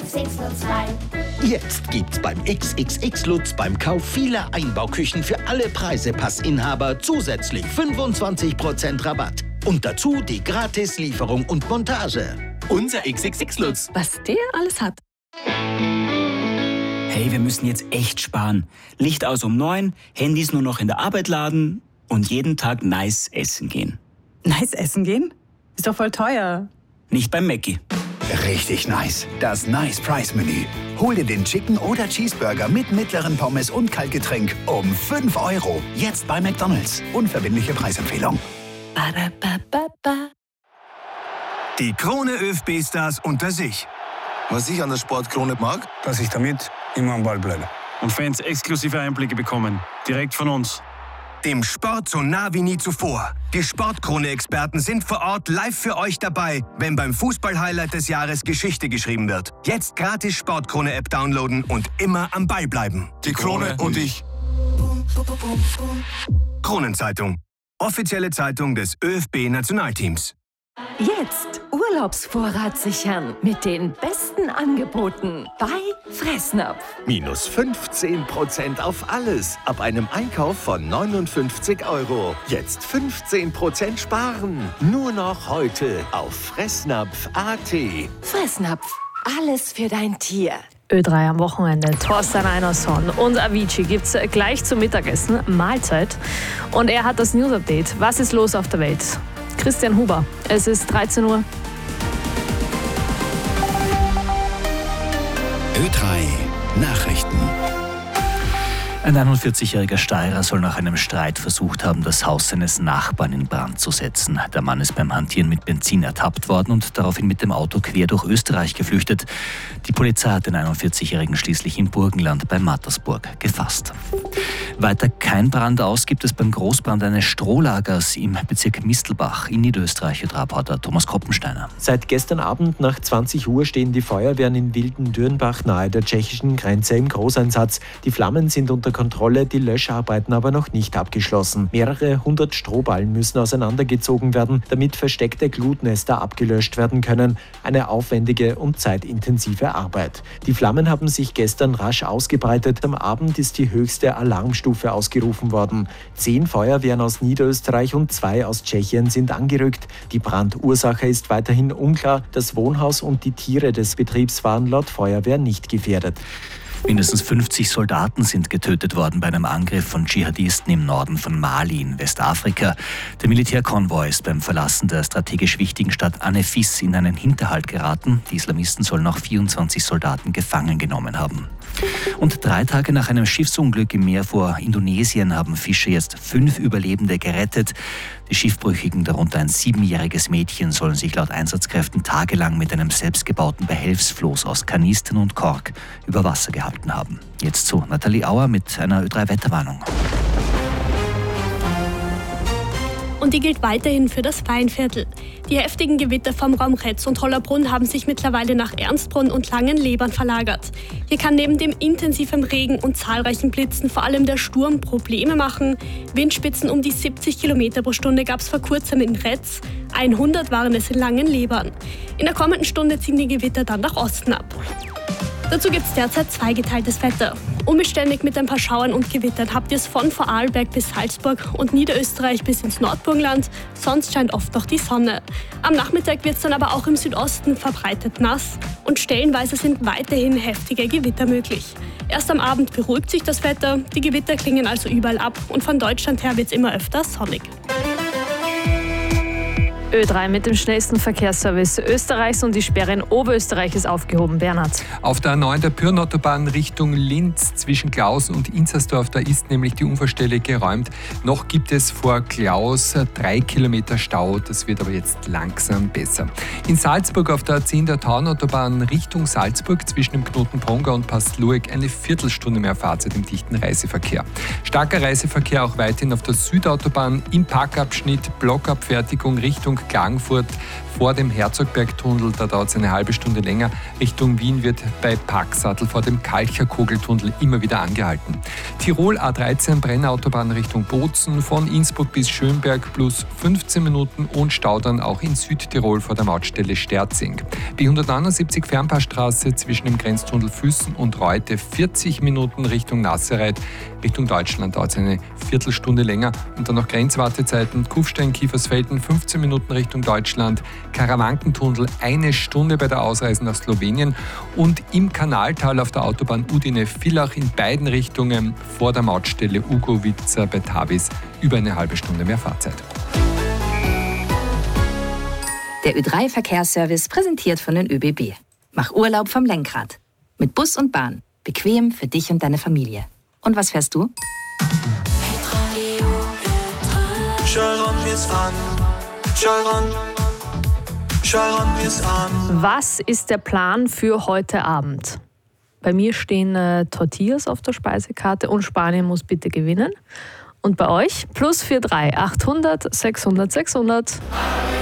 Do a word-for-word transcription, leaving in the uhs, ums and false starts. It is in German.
X X Lutz rein. Jetzt gibt's beim X X X Lutz beim Kauf vieler Einbauküchen für alle Preisepassinhaber zusätzlich fünfundzwanzig Prozent Rabatt. Und dazu die Gratis-Lieferung und Montage. Unser X X X Lutz. Was der alles hat. Hey, wir müssen jetzt echt sparen. Licht aus um neun, Handys nur noch in der Arbeit laden und jeden Tag nice essen gehen. Nice essen gehen? Ist doch voll teuer. Nicht beim Mackie. Richtig nice. Das Nice Price Menü. Hol dir den Chicken oder Cheeseburger mit mittleren Pommes und Kaltgetränk um fünf Euro. Jetzt bei McDonald's. Unverbindliche Preisempfehlung. Ba-da-ba-ba-ba. Die Krone ÖFB-Stars unter sich. Was ich an der Sportkrone mag, dass ich damit immer am Ball bleibe. Und Fans exklusive Einblicke bekommen. Direkt von uns. Dem Sport so nah wie nie zuvor. Die Sportkrone-Experten sind vor Ort live für euch dabei, wenn beim Fußball-Highlight des Jahres Geschichte geschrieben wird. Jetzt gratis Sportkrone-App downloaden und immer am Ball bleiben. die Krone und ich. Kronenzeitung. Offizielle Zeitung des ÖFB-Nationalteams. Jetzt Urlaubsvorrat sichern mit den besten Angeboten bei Fressnapf. Minus fünfzehn Prozent auf alles ab einem Einkauf von neunundfünfzig Euro. Jetzt fünfzehn Prozent sparen. Nur noch heute auf fressnapf punkt a t. Fressnapf, alles für dein Tier. Ö drei am Wochenende. Thorsten Einerson und Avicii gibt's gleich zum Mittagessen. Mahlzeit. Und er hat das News-Update. Was ist los auf der Welt? Christian Huber. Es ist dreizehn Uhr. Ö drei Nachrichten. Ein einundvierzigjähriger Steirer soll nach einem Streit versucht haben, das Haus seines Nachbarn in Brand zu setzen. Der Mann ist beim Hantieren mit Benzin ertappt worden und daraufhin mit dem Auto quer durch Österreich geflüchtet. Die Polizei hat den einundvierzigjährigen schließlich im Burgenland bei Mattersburg gefasst. Weiter kein Brand aus gibt es beim Großbrand eines Strohlagers im Bezirk Mistelbach in Niederösterreich. Reporter Thomas Koppensteiner. Seit gestern Abend nach zwanzig Uhr stehen die Feuerwehren in Wilden-Dürnbach nahe der tschechischen Grenze im Großeinsatz. Die Flammen sind unter Kontrolle, die Löscharbeiten aber noch nicht abgeschlossen. Mehrere hundert Strohballen müssen auseinandergezogen werden, damit versteckte Glutnester abgelöscht werden können. Eine aufwendige und zeitintensive Arbeit. Die Flammen haben sich gestern rasch ausgebreitet. Am Abend ist die höchste Alarmstufe ausgerufen worden. Zehn Feuerwehren aus Niederösterreich und zwei aus Tschechien sind angerückt. Die Brandursache ist weiterhin unklar. Das Wohnhaus und die Tiere des Betriebs waren laut Feuerwehr nicht gefährdet. Mindestens fünfzig Soldaten sind getötet worden bei einem Angriff von Dschihadisten im Norden von Mali in Westafrika. Der Militärkonvoi ist beim Verlassen der strategisch wichtigen Stadt Anefis in einen Hinterhalt geraten. Die Islamisten sollen auch vierundzwanzig Soldaten gefangen genommen haben. Und drei Tage nach einem Schiffsunglück im Meer vor Indonesien haben Fischer jetzt fünf Überlebende gerettet. Die Schiffbrüchigen, darunter ein siebenjähriges Mädchen, sollen sich laut Einsatzkräften tagelang mit einem selbstgebauten Behelfsfloß aus Kanistern und Kork über Wasser gehalten haben. Jetzt zu Nathalie Auer mit einer Ö drei Wetterwarnung. Und die gilt weiterhin für das Weinviertel. Die heftigen Gewitter vom Raum Retz und Hollerbrunn haben sich mittlerweile nach Ernstbrunn und Langenlebern verlagert. Hier kann neben dem intensiven Regen und zahlreichen Blitzen vor allem der Sturm Probleme machen. Windspitzen um die siebzig Kilometer pro Stunde gab es vor kurzem in Retz, hundert waren es in Langenlebern. In der kommenden Stunde ziehen die Gewitter dann nach Osten ab. Dazu gibt es derzeit zweigeteiltes Wetter. Unbeständig mit ein paar Schauern und Gewittern habt ihr es von Vorarlberg bis Salzburg und Niederösterreich bis ins Nordburgenland. Sonst scheint oft noch die Sonne. Am Nachmittag wird es dann aber auch im Südosten verbreitet nass und stellenweise sind weiterhin heftige Gewitter möglich. Erst am Abend beruhigt sich das Wetter, die Gewitter klingen also überall ab und von Deutschland her wird es immer öfter sonnig. Ö drei mit dem schnellsten Verkehrsservice Österreichs und die Sperre in Oberösterreich ist aufgehoben. Bernhard. Auf der A neun der Pyrnautobahn Richtung Linz zwischen Klaus und Inzersdorf, da ist nämlich die Unfallstelle geräumt. Noch gibt es vor Klaus drei Kilometer Stau, das wird aber jetzt langsam besser. In Salzburg auf der A zehn der Taunautobahn Richtung Salzburg zwischen dem Knoten Ponga und Pastlueck eine Viertelstunde mehr Fahrzeit im dichten Reiseverkehr. Starker Reiseverkehr auch weiterhin auf der Südautobahn im Parkabschnitt Blockabfertigung Richtung Klagenfurt vor dem Herzogbergtunnel, da dauert es eine halbe Stunde länger. Richtung Wien wird bei Packsattel vor dem Kalcherkogeltunnel immer wieder angehalten. Tirol A dreizehn Brennautobahn Richtung Bozen, von Innsbruck bis Schönberg plus fünfzehn Minuten und Stau dann auch in Südtirol vor der Mautstelle Sterzing. B hundertneunundsiebzig Fernpassstraße zwischen dem Grenztunnel Füssen und Reute vierzig Minuten Richtung Nassereit. Richtung Deutschland dauert es eine Viertelstunde länger und dann noch Grenzwartezeiten. Kufstein, Kiefersfelden fünfzehn Minuten Richtung Deutschland. Karawankentunnel eine Stunde bei der Ausreise nach Slowenien und im Kanaltal auf der Autobahn Udine-Villach in beiden Richtungen vor der Mautstelle Ugovica bei Tavis über eine halbe Stunde mehr Fahrzeit. Der Ö drei Verkehrsservice präsentiert von den ÖBB. Mach Urlaub vom Lenkrad. Mit Bus und Bahn. Bequem für dich und deine Familie. Und was fährst du? Was ist der Plan für heute Abend? Bei mir stehen äh, Tortillas auf der Speisekarte und Spanien muss bitte gewinnen. Und bei euch plus vier drei achthundert sechshundert sechshundert.